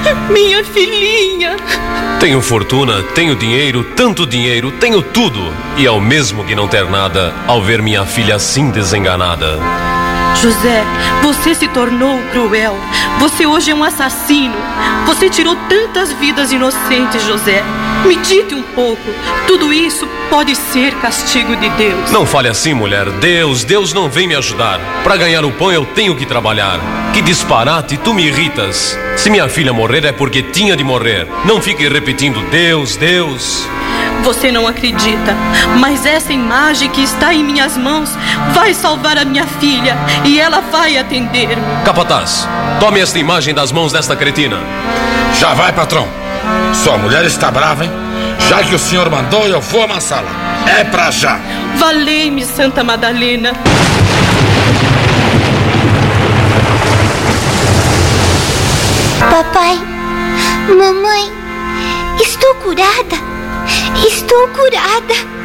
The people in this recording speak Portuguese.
Minha filhinha. Tenho fortuna, tenho dinheiro, tanto dinheiro, tenho tudo. E é o mesmo que não ter nada ao ver minha filha assim desenganada. José, você se tornou cruel. Você hoje é um assassino. Você tirou tantas vidas inocentes, José. Me dite um pouco. Tudo isso pode ser castigo de Deus. Não fale assim, mulher. Deus não vem me ajudar. Para ganhar o pão eu tenho que trabalhar. Que disparate, tu me irritas. Se minha filha morrer é porque tinha de morrer. Não fique repetindo Deus. Você não acredita, mas essa imagem que está em minhas mãos vai salvar a minha filha e ela vai atender-me. Capataz, tome esta imagem das mãos desta cretina. Já vai, patrão. Sua mulher está brava, hein? Já que o senhor mandou, eu vou amassá-la. É pra já. Valei-me, Santa Madalena. Papai, mamãe, estou curada. Estou curada.